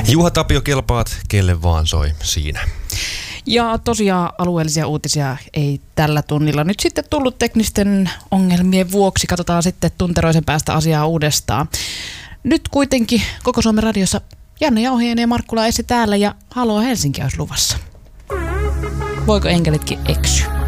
Juha Tapio, kelpaat kelle vaan soi siinä. Ja tosiaan alueellisia uutisia ei tällä tunnilla nyt sitten tullut teknisten ongelmien vuoksi. Katsotaan sitten tunteroisen päästä asiaa uudestaan. Nyt kuitenkin Koko Suomen radiossa Janne Jauhiainen ja Markkula Essi täällä ja Haloo Helsinki olisi luvassa. Voiko enkelitkin eksyä?